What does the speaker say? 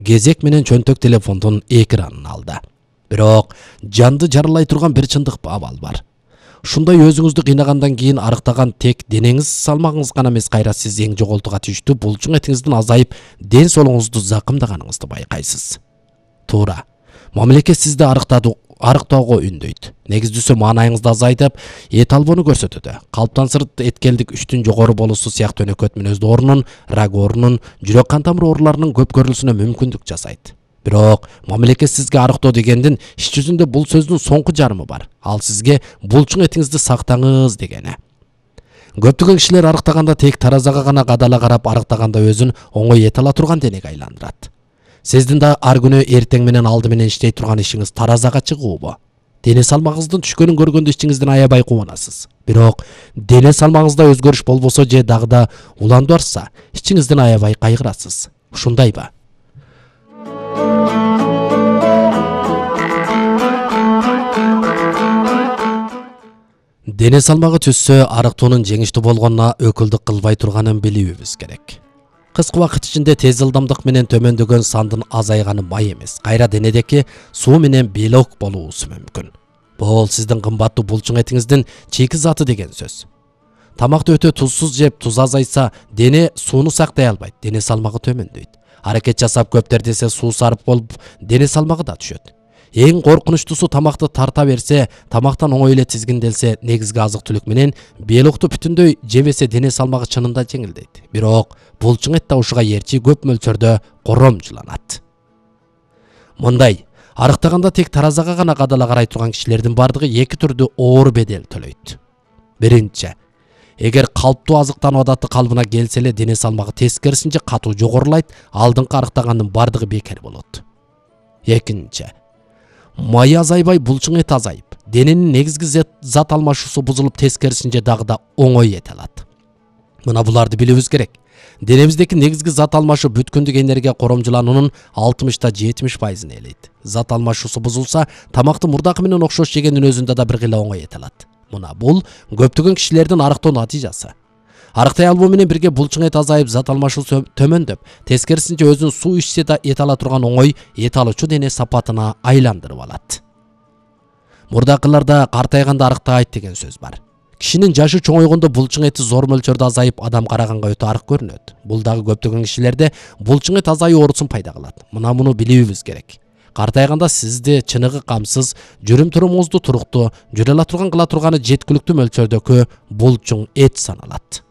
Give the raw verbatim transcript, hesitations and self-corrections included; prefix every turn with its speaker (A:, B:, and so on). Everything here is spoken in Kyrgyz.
A: кезек менен чөнтөк телефондун экранын алды. Бирок жанды жаралай турган бир чындык абал бар. Ушундай өзүңүздү кыйнагандан кийин арыктаган тек денеңиз салмагыңыз гана эмес, кайра сиз эң жоготууга түштү булчуң этиңиздин азайып, ден соолугуңузду закымдаганыңызды байкайсыз. Туура. Мамлекет сизди арыктады арыктоого үндөйт. Негиздүүсү маанайыңызды азайтып, эт албоону көрсөтөдү. Калыптансырт эткелдик үчтүн жогору болуусу сыяктуу өнөкөт мүнөздүү оорунун, рак оорунун, жүрөк кан тамыр ооруларынын көп көрүлүшүнө мүмкүндүк жасайт. Бирок мамлекет сизге арыктоо дегендин иш жүзүндө бул сөздүн соңку жарымы бар. Ал сизге булчуң этиңизди сактаңыз дегени. Көптөгөн кишилер арыктаганда тек таразага гана кадала карап, арыктаганда өзүн оңой эте ала турган денеге айландырат. Сиздин да ар күнү эртең менен алды менен иштей турган ишиңиз таразага чыгуубу? Дене салмагыңыздын түшкөнүн көргөндө ишиңизден аябай кубанасыз. Бирок дене салмагыңызда өзгөрүш болбосо же дагы уланды барса, ичиңизден аябай кайгырасыз. Ушундайбы? Дене салмагы түссө, арыктоонун жеңиштүү болгонуна өкүлдүк кылбай турганын билүүбүз керек. Кыска убакыт ичинде тез ылдамдык менен төмөндөгөн сандын азайганы май эмес, кайра денедеки суу менен белок болуусу мүмкүн. Бул сиздин кымбаттуу булчуң этиңиздин чийки заты деген сөз. Тамакты өтө тузсуз жеп, туз азайса, дене сууну сактай албайт, дене салмагы төмөндөйт. Аракет жасап көп тертесе суу сарып болуп, дене салмагы да түшөт. Эң коркунучтуусу, тамакты тарта берсе, тамактан оңой эле тизгинделсе, негизги азык-түлүк менен белокту бүтүндөй жебесе, дене салмагы чынында жеңилдейт. Бирок булчуң эт табышуга эрчи көп мөлчөрдө коромжуланат. Мындай, арыктаганда тек таразага гана кадала карай турган кишилердин бардыгы эки түрдүү оор бедел төлөйт. Биринчи, эгер калыптуу азыктануу адатты калыбына келсе эле, дене салмагы тескерисинче катуу жогорулайт, алдыңкы арыктагандын бардыгы бекер болот. Экинчи, майы азайбай, булчуң эт азайып, дененин негизги зат алмашуусу бузулуп, тескерисинче дагы да оңой эте алат. Мына буларды билүүбүз керек. Денебиздеки негизги зат алмашы бүткүндүк энергия коромжулануунун алтымышта жетимиш пайызын ээлейт. Зат алмашуусу бузулса, тамакты мурдакы менен окшош жегендин өзүндө да бир кыйла оңой эте алат. Мына бул көптөгөн кишилердин арыктоо натыйжасы. Арыктай албоо менен бирге булчуң эт азайып, зат алмашуусу төмөндөп, тескерисинче өзүн суу ичсе да эте ала турган оңой эт алуучу дене сапатына айландырып алат. Мурдакыларда картайганда арыктайт деген сөз бар. Кишинин жашы чоңойгондо булчуң эти зор мөлчөрдө азайып, адам караганга өтө арык көрүнөт. Бул дагы көптөгөн кишилерде булчуң эт азайуу оорусун пайда кылат. Мына муну билүүбүз керек. Картайганда сизди чыныгы камсыз, жүрүм-турумуңузду туруктуу, жүрө ала турган кыла турганы жеткиликтүү мөлчөрдөгү булчуң эт саналат.